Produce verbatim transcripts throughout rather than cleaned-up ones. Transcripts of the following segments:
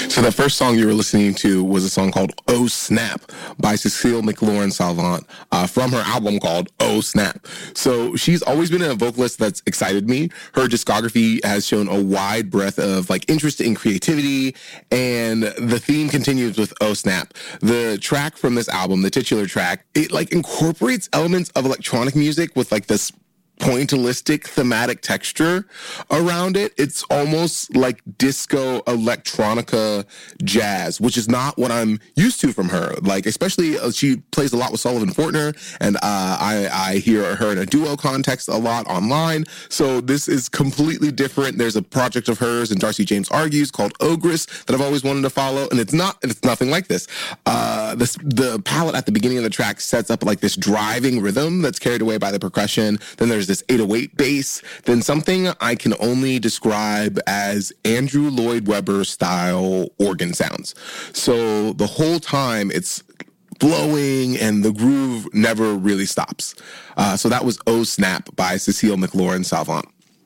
So the first song you were listening to was a song called Oh Snap by Cecile McLaurin Salvant uh, from her album called Oh Snap. So she's always been a vocalist that's excited me. Her discography has shown a wide breadth of like interest in creativity, and the theme continues with Oh Snap. The track from this album, the titular track, it like incorporates elements of electronic music with like this pointillistic thematic texture around it. It's almost like disco electronica jazz, which is not what I'm used to from her. Like, especially uh, she plays a lot with Sullivan Fortner, and uh, I, I hear her in a duo context a lot online. So this is completely different. There's a project of hers, and Darcy James Argues, called Ogress, that I've always wanted to follow, and it's not, it's nothing like this. Uh, this the palette at the beginning of the track sets up like this driving rhythm that's carried away by the percussion. Then there's this eight oh eight bass, then something I can only describe as Andrew Lloyd Webber style organ sounds. So the whole time it's flowing and the groove never really stops. Uh, so that was Oh Snap by Cecile McLaurin Salvant.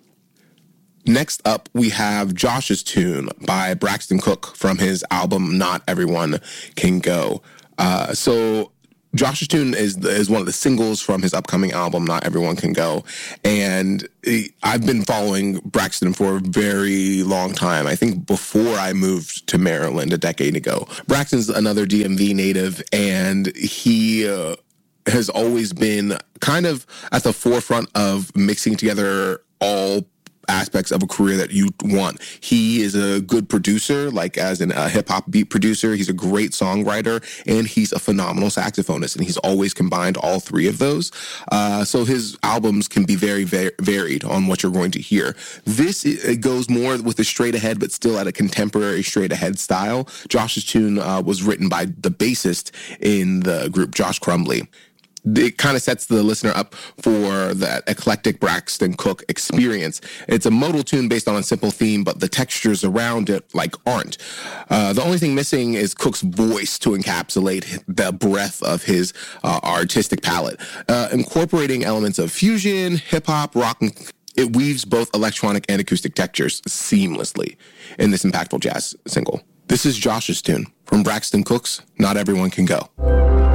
Next up, we have Josh's Tune by Braxton Cook from his album Not Everyone Can Go. Uh, so Josh's Tune is is one of the singles from his upcoming album, Not Everyone Can Go. And I've been following Braxton for a very long time. I think before I moved to Maryland a decade ago. Braxton's another D M V native, and he uh, has always been kind of at the forefront of mixing together all aspects of a career that you want. He is a good producer, like as a uh, hip-hop beat producer. He's a great songwriter, and he's a phenomenal saxophonist, and he's always combined all three of those. Uh, so his albums can be very, very varied on what you're going to hear. This it goes more with the straight ahead, but still at a contemporary straight ahead style. Josh's Tune uh, was written by the bassist in the group, Josh Crumbly. It kind of sets the listener up for that eclectic Braxton Cook experience. It's a modal tune based on a simple theme, but the textures around it, like, aren't. Uh, the only thing missing is Cook's voice to encapsulate the breadth of his uh, artistic palette. Uh, incorporating elements of fusion, hip-hop, rock, and it weaves both electronic and acoustic textures seamlessly in this impactful jazz single. This is Josh's Tune from Braxton Cook's Not Everyone Can Go.